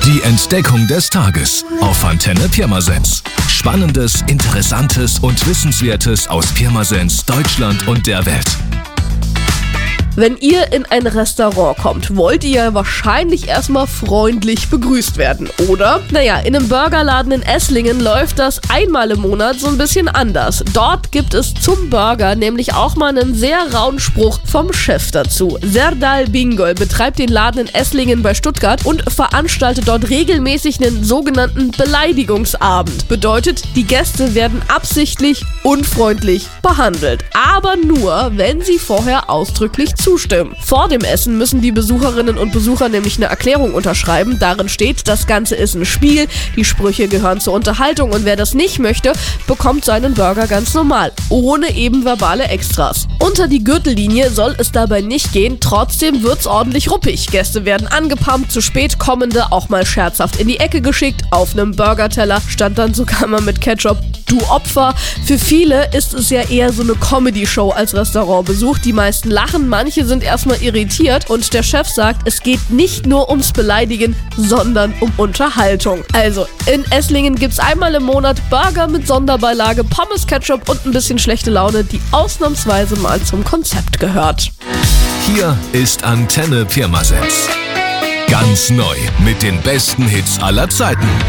Die Entdeckung des Tages auf Antenne Pirmasens. Spannendes, Interessantes und Wissenswertes aus Pirmasens, Deutschland und der Welt. Wenn ihr in ein Restaurant kommt, wollt ihr ja wahrscheinlich erstmal freundlich begrüßt werden, oder? Naja, in einem Burgerladen in Esslingen läuft das einmal im Monat so ein bisschen anders. Dort gibt es zum Burger nämlich auch mal einen sehr rauen Spruch vom Chef dazu. Serdal Bingöl betreibt den Laden in Esslingen bei Stuttgart und veranstaltet dort regelmäßig einen sogenannten Beleidigungsabend. Bedeutet, die Gäste werden absichtlich unfreundlich behandelt. Aber nur, wenn sie vorher ausdrücklich zustimmen. Vor dem Essen müssen die Besucherinnen und Besucher nämlich eine Erklärung unterschreiben. Darin steht, das Ganze ist ein Spiel, die Sprüche gehören zur Unterhaltung und wer das nicht möchte, bekommt seinen Burger ganz normal, ohne eben verbale Extras. Unter die Gürtellinie soll es dabei nicht gehen, trotzdem wird's ordentlich ruppig. Gäste werden angepumpt, zu spät kommende auch mal scherzhaft in die Ecke geschickt. Auf einem Burgerteller stand dann sogar mal mit Ketchup: Du Opfer. Für viele ist es ja eher so eine Comedy-Show als Restaurantbesuch. Die meisten lachen, manche sind erstmal irritiert und der Chef sagt, es geht nicht nur ums Beleidigen, sondern um Unterhaltung. Also, in Esslingen gibt's einmal im Monat Burger mit Sonderbeilage, Pommes, Ketchup und ein bisschen schlechte Laune, die ausnahmsweise mal zum Konzept gehört. Hier ist Antenne Pirmasens. Ganz neu mit den besten Hits aller Zeiten.